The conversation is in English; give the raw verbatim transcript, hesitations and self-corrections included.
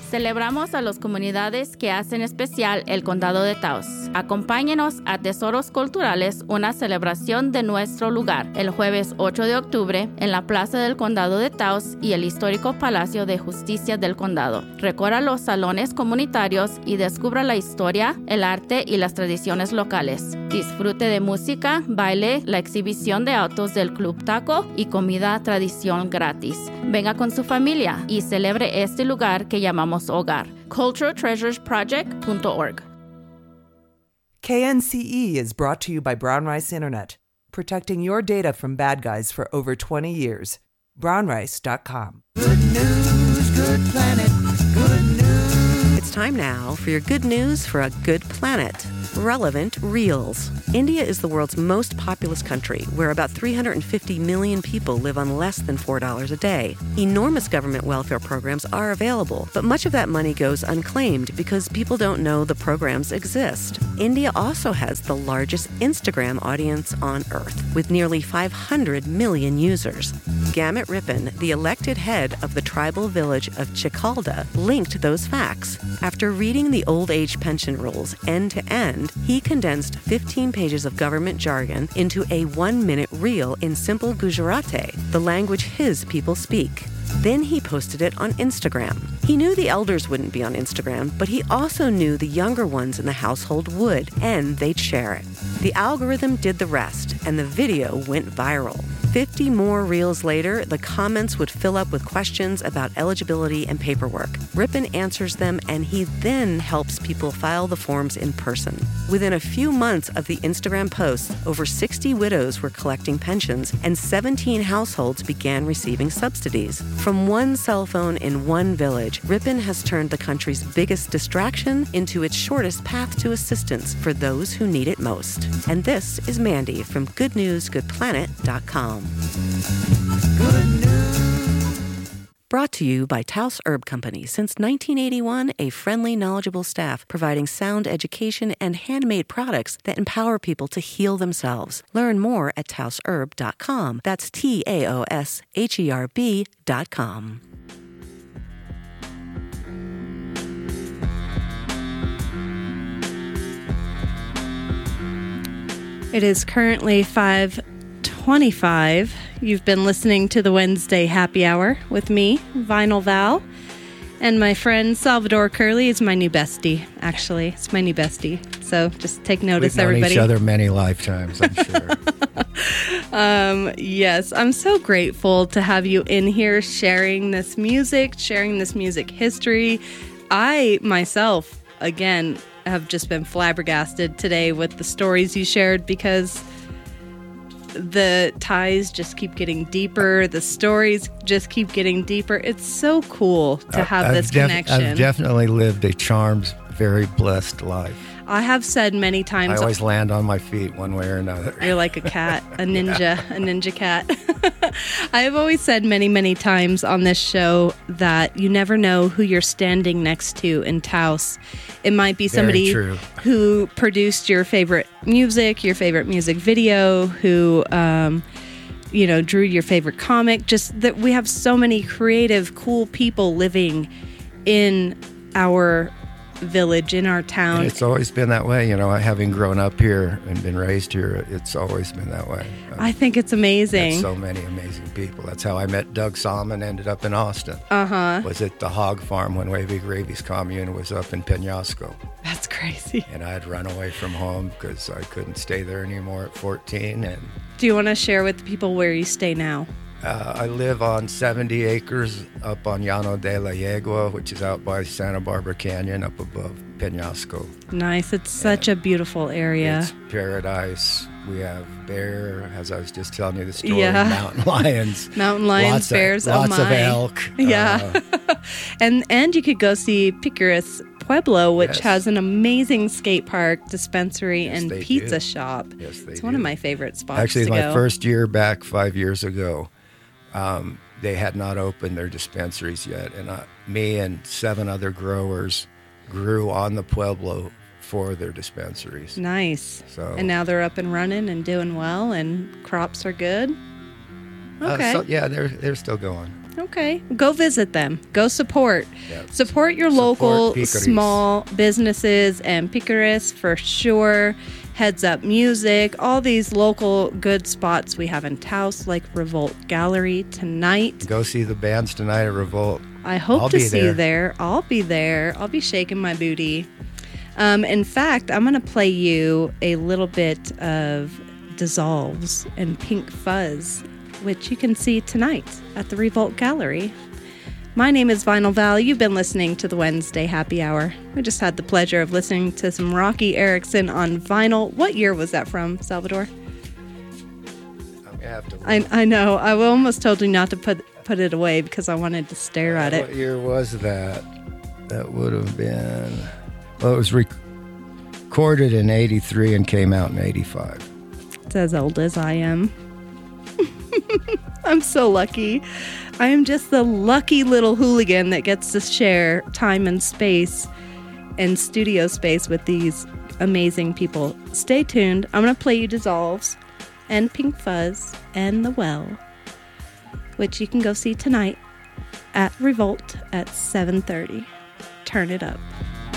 Celebramos a las comunidades que hacen especial el Condado de Taos. Acompáñenos a Tesoros Culturales, una celebración de nuestro lugar, el jueves ocho de octubre en la Plaza del Condado de Taos y el histórico Palacio de Justicia del Condado. Recorra los salones comunitarios y descubra la historia, el arte y las tradiciones locales. Disfrute de música, baile, la exhibición de autos del Club Taco y comida tradición gratis. Venga con su familia y celebre este lugar que llamamos hogar. cultural treasures project dot org. K N C E is brought to you by Brown Rice Internet, protecting your data from bad guys for over twenty years. brown rice dot com. Good news, good planet, good news. It's time now for your good news for a good planet. Relevant Reels. India is the world's most populous country, where about three hundred fifty million people live on less than four dollars a day. Enormous government welfare programs are available, but much of that money goes unclaimed because people don't know the programs exist. India also has the largest Instagram audience on Earth, with nearly five hundred million users. Gamut Rippin, the elected head of the tribal village of Chikalda, linked those facts. After reading the old age pension rules end to end, he condensed fifteen pages of government jargon into a one-minute reel in simple Gujarati, the language his people speak. Then he posted it on Instagram. He knew the elders wouldn't be on Instagram, but he also knew the younger ones in the household would, and they'd share it. The algorithm did the rest, and the video went viral. fifty more reels later, the comments would fill up with questions about eligibility and paperwork. Rippin answers them, and he then helps people file the forms in person. Within a few months of the Instagram posts, over sixty widows were collecting pensions, and seventeen households began receiving subsidies. From one cell phone in one village, Rippin has turned the country's biggest distraction into its shortest path to assistance for those who need it most. And this is Mandy from good news good planet dot com. Good news. Brought to you by Taos Herb Company. Since nineteen eighty-one, a friendly, knowledgeable staff providing sound education and handmade products that empower people to heal themselves. Learn more at taos herb dot com. That's T A O S H E R B dot com. It is currently five twenty-five. You've been listening to the Wednesday Happy Hour with me, Vinyl Val, and my friend Salvador Curley is my new bestie, actually. It's my new bestie. So just take notice, We've known everybody. each other many lifetimes, I'm sure. um, yes, I'm so grateful to have you in here sharing this music, sharing this music history. I, myself, again, have just been flabbergasted today with the stories you shared because the ties just keep getting deeper. The stories just keep getting deeper. It's so cool to have I've this def- connection. I've definitely lived a charmed, very blessed life. I have said many I times. always land on my feet one way or another. You're like a cat, a ninja, a ninja cat. I have always said many, many times on this show that you never know who you're standing next to in Taos. It might be somebody who produced your favorite music, your favorite music video, who, um, you know, drew your favorite comic. Just that we have so many creative, cool people living in our village, in our town. And it's always been that way, you know, having grown up here and been raised here, it's always been that way. I think it's amazing. Met so many amazing people. That's how I met Doug Salmon, ended up in Austin. Uh-huh. Was at the hog farm when Wavy Gravy's commune was up in Penasco. That's crazy. And I'd run away from home because I couldn't stay there anymore at fourteen. And do you want to share with the people where you stay now? Uh, I live on seventy acres up on Llano de la Yegua, which is out by Santa Barbara Canyon up above Penasco. Nice. It's such and a beautiful area. It's paradise. We have bear, as I was just telling you the story, yeah. mountain lions. Mountain lions, lots bears, of, oh lots my. of elk. Yeah. Uh, and and you could go see Picaris Pueblo, which yes. has an amazing skate park, dispensary, yes, and they pizza do. shop. Yes, they It's do. one of my favorite spots Actually, to my go. first year back five years ago, um, they had not opened their dispensaries yet. And uh, me and seven other growers grew on the Pueblo for their dispensaries. Nice. So, and now they're up and running and doing well, and crops are good. Okay. Uh, so, yeah, they're they're still going. Okay. Go visit them. Go support. Yeah. Support your Support local Picaris. small businesses and Picaris for sure. Heads Up Music, all these local good spots we have in Taos, like Revolt Gallery tonight. Go see the bands tonight at Revolt. I hope I'll to be see there. you there. I'll be there. I'll be shaking my booty. Um, in fact, I'm going to play you a little bit of Dissolves and Pink Fuzz, which you can see tonight at the Revolt Gallery. My name is Vinyl Val. You've been listening to the Wednesday Happy Hour. We just had the pleasure of listening to some Rocky Erickson on vinyl. What year was that from, Salvador? I'm gonna have to. I, I know. I almost told you not to put put it away because I wanted to stare at What it. year was that? That would have been. Well, it was rec- recorded in eighty-three and came out in eighty-five. It's as old as I am. I'm so lucky. I am just the lucky little hooligan that gets to share time and space and studio space with these amazing people. Stay tuned. I'm going to play you Dissolves and Pink Fuzz and The Well, which you can go see tonight at Revolt at seven thirty. Turn it up.